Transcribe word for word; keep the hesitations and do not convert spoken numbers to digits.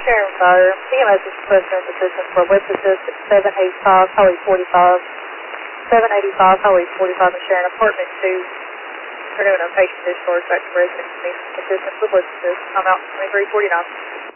Sharon Fire. C M S is requesting assistance for West Assist at seven eighty-five Highway forty-five. seven eighty-five Highway forty-five in Sharon, Apartment two. We're doing a patient discharge back to residence. Need assistance with West Assist. I'm out twenty-three forty-nine.